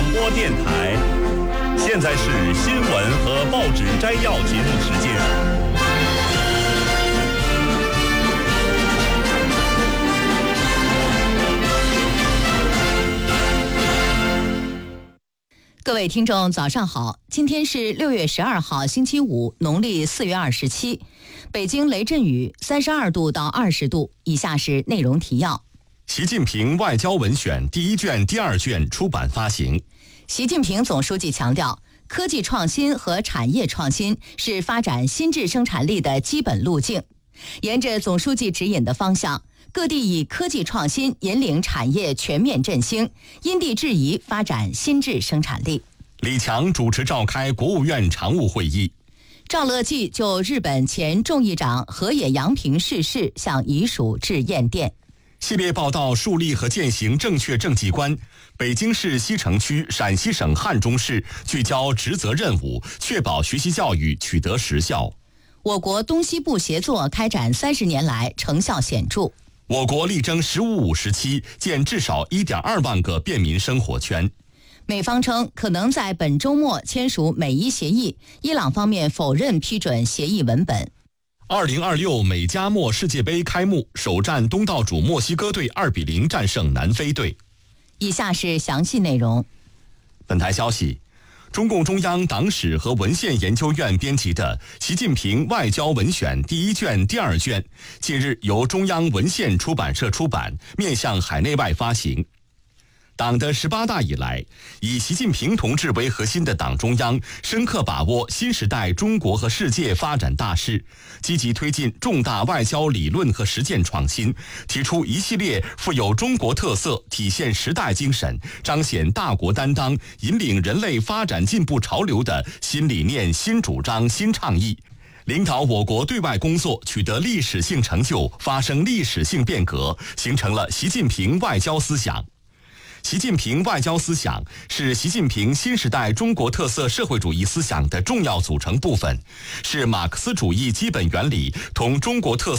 播电台。现在是新闻和报纸摘要节目时间。 各位听众早上好，今天是6月12号星期五，农历4月27，北京雷阵雨32度到20度。以下是内容提要。 习近平外交文选第一卷、第二卷出版发行。 习近平总书记强调，科技创新和产业创新是发展新质生产力的基本路径。沿着总书记指引的方向，各地以科技创新引领产业全面振兴，因地制宜发展新质生产力。 李强主持召开国务院常务会议。 赵乐际就日本前众议长河野洋平逝世向遗属致唁电。 系列报道树立和践行正确政绩观。北京市西城区、陕西省汉中市聚焦职责任务，确保学习教育取得实效。 我国东西部协作开展30年来成效显著。 我国力争“15+5”时期建至少1.2万个便民生活圈。 美方称可能在本周末签署美伊协议，伊朗方面否认批准协议文本。 2026美加墨世界杯开幕，首战东道主墨西哥队2-0战胜南非队。 以下是详细内容。 本台消息，中共中央党史和文献研究院编辑的《习近平外交文选》第一卷、第二卷，近日由中央文献出版社出版，面向海内外发行。党的18大以来，以习近平同志为核心的党中央深刻把握新时代中国和世界发展大势，积极推进重大外交理论和实践创新，提出一系列富有中国特色、体现时代精神、彰显大国担当、引领人类发展进步潮流的新理念、新主张、新倡议，领导我国对外工作取得历史性成就，发生历史性变革，形成了习近平外交思想。习近平外交思想是习近平新时代中国特色社会主义思想的重要组成部分，是马克思主义基本原理同中国特色